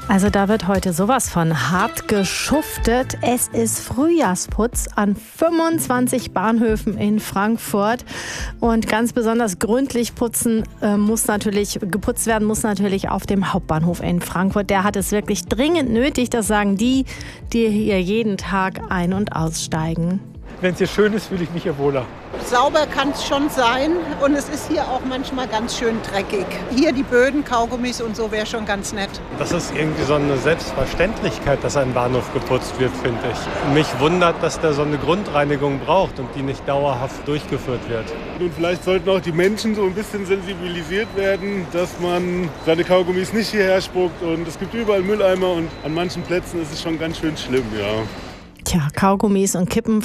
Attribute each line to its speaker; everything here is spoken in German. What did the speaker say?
Speaker 1: Also da wird heute sowas von hart geschuftet. Es ist Frühjahrsputz an 25 Bahnhöfen in Frankfurt. Und ganz besonders gründlich geputzt werden muss natürlich auf dem Hauptbahnhof in Frankfurt. Der hat es wirklich dringend nötig. Das sagen die hier jeden Tag ein- und aussteigen.
Speaker 2: Wenn es hier schön ist, fühle ich mich hier wohler.
Speaker 3: Sauber kann es schon sein und es ist hier auch manchmal ganz schön dreckig. Hier die Böden, Kaugummis und so wäre schon ganz nett.
Speaker 2: Das ist irgendwie so eine Selbstverständlichkeit, dass ein Bahnhof geputzt wird, finde ich. Mich wundert, dass der so eine Grundreinigung braucht und die nicht dauerhaft durchgeführt wird.
Speaker 4: Und vielleicht sollten auch die Menschen so ein bisschen sensibilisiert werden, dass man seine Kaugummis nicht hierher spuckt. Und es gibt überall Mülleimer und an manchen Plätzen ist es schon ganz schön schlimm, ja.
Speaker 1: Tja, Kaugummis und Kippen